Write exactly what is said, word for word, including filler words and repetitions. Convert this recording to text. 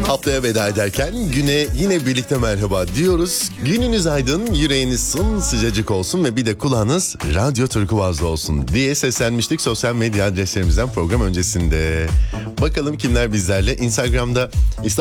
Haftaya veda ederken güne yine birlikte merhaba diyoruz. Gününüz aydın, yüreğiniz sımsıcacık olsun ve bir de kulağınız Radyo Turkuaz'da olsun diye seslenmiştik sosyal medya adreslerimizden program öncesinde. Bakalım kimler bizlerle. Instagram'da